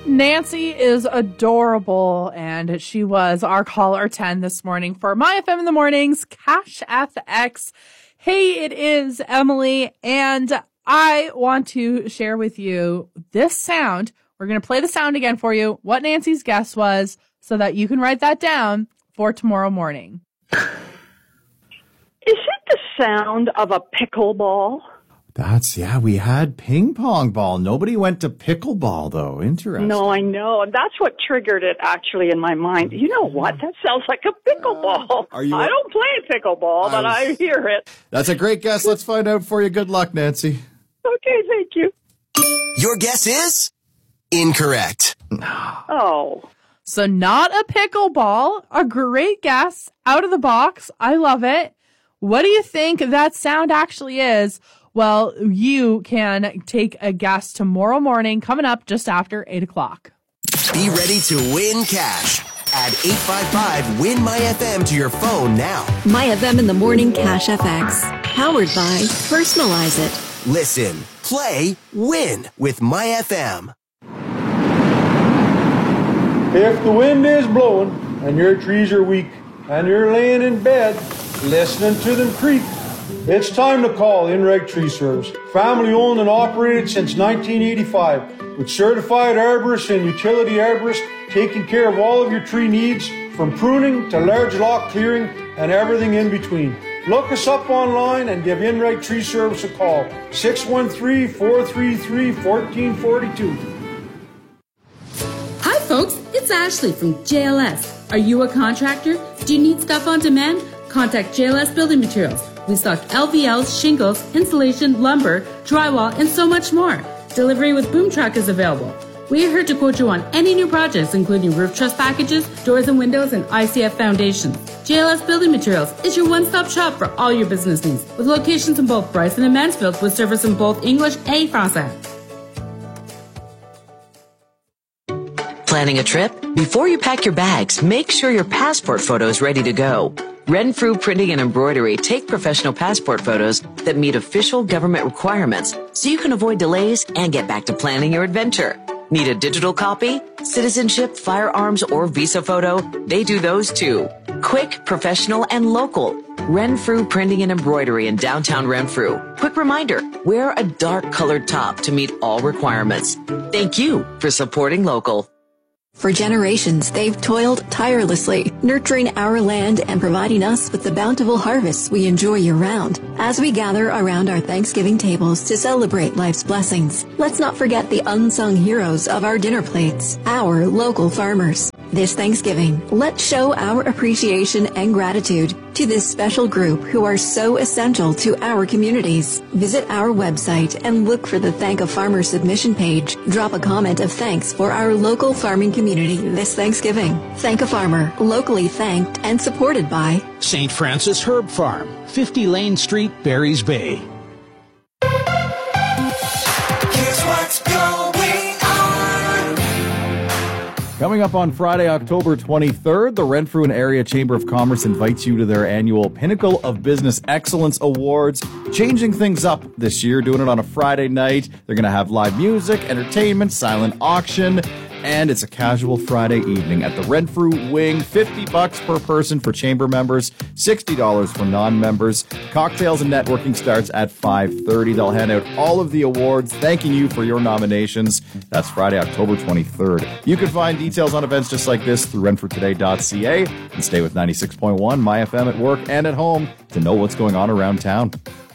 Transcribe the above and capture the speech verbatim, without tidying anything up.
Nancy is adorable, and she was our caller ten this morning for My F M in the Mornings, Cash F X. Hey, it is Emily, and I want to share with you this sound. We're going to play the sound again for you, what Nancy's guess was, so that you can write that down for tomorrow morning. Is it the sound of a pickleball? That's, yeah, we had ping pong ball. Nobody went to pickleball, though. Interesting. No, I know. That's what triggered it, actually, in my mind. You know what? That sounds like a pickleball. Uh, are you I don't play pickleball, I but was... I hear it. That's a great guess. Let's find out for you. Good luck, Nancy. Okay, thank you. Your guess is incorrect. Oh. So not a pickleball. A great guess. Out of the box. I love it. What do you think that sound actually is? Well, you can take a guess tomorrow morning, coming up just after eight o'clock. Be ready to win cash. Add eight five five, win My F M to your phone now. My F M in the Morning, Cash F X. Powered by Personalize It. Listen, play, win with My F M. If the wind is blowing and your trees are weak and you're laying in bed listening to them creak, it's time to call Inreg Tree Service. Family owned and operated since nineteen eighty-five with certified arborists and utility arborists taking care of all of your tree needs from pruning to large lot clearing and everything in between. Look us up online and give Inreg Tree Service a call. six one three, four three three, one four four two. Hi folks, it's Ashley from J L S. Are you a contractor? Do you need stuff on demand? Contact J L S Building Materials. We stock L V Ls, shingles, insulation, lumber, drywall, and so much more. Delivery with Boom Truck is available. We are here to quote you on any new projects, including roof truss packages, doors and windows, and I C F foundations. J L S Building Materials is your one-stop shop for all your business needs, with locations in both Bryson and Mansfield, with service in both English and Francais. Planning a trip? Before you pack your bags, make sure your passport photo is ready to go. Renfrew Printing and Embroidery take professional passport photos that meet official government requirements so you can avoid delays and get back to planning your adventure. Need a digital copy? Citizenship, firearms, or visa photo? They do those too. Quick, professional, and local. Renfrew Printing and Embroidery in downtown Renfrew. Quick reminder, wear a dark colored top to meet all requirements. Thank you for supporting local. For generations, they've toiled tirelessly, nurturing our land and providing us with the bountiful harvests we enjoy year-round. As we gather around our Thanksgiving tables to celebrate life's blessings, let's not forget the unsung heroes of our dinner plates, our local farmers. This Thanksgiving, let's show our appreciation and gratitude to this special group who are so essential to our communities. Visit our website and look for the Thank a Farmer submission page. Drop a comment of thanks for our local farming community this Thanksgiving. Thank a Farmer, locally thanked and supported by Saint Francis Herb Farm, fifty Lane Street, Barry's Bay. Here's what's going on. Coming up on Friday, October twenty-third, the Renfrew and Area Chamber of Commerce invites you to their annual Pinnacle of Business Excellence Awards, changing things up this year, doing it on a Friday night. They're going to have live music, entertainment, silent auction, and it's a casual Friday evening at the Renfrew Wing. fifty bucks per person for chamber members, sixty dollars for non-members. Cocktails and networking starts at five thirty. They'll hand out all of the awards, thanking you for your nominations. That's Friday, October twenty-third. You can find details on events just like this through renfrew today dot c a and stay with ninety-six point one My F M at work and at home to know what's going on around town.